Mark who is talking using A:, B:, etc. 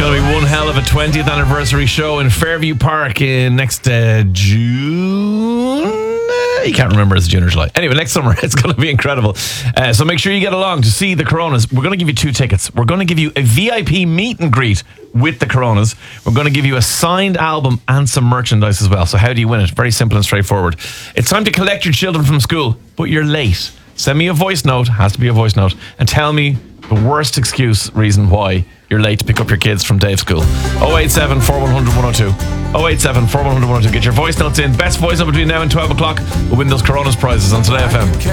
A: going to be one hell of a 20th anniversary show in Fairview Park in next June. You can't remember, it's June or July. Anyway, next summer, it's going to be incredible. So make sure you get along to see the Coronas. We're going to give you 2 tickets. We're going to give you a VIP meet and greet with the Coronas. We're going to give you a signed album and some merchandise as well. So how do you win it? Very simple and straightforward. It's time to collect your children from school, but you're late. Send me a voice note, has to be a voice note, and tell me the worst reason why you're late to pick up your kids from day of school. 087 4100 102. 087 4100 102. Get your voice notes in. Best voice note between now and 12 o'clock will win those Coronas prizes on Today FM.